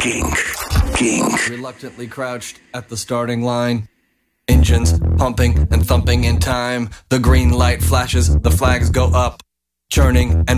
Kink. Reluctantly crouched at the starting line. Engines pumping and thumping in time. The green light flashes, the flags go up. Churning and